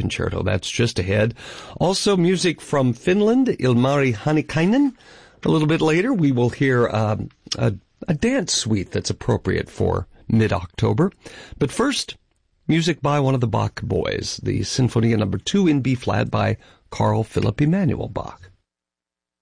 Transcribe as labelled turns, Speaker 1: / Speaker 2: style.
Speaker 1: Concerto. That's just ahead. Also, music from Finland, Ilmari Hanikainen. A little bit later, we will hear a dance suite that's appropriate for mid-October. But first, music by one of the Bach boys, the Sinfonia No. 2 in B-flat by Carl Philipp Emanuel Bach.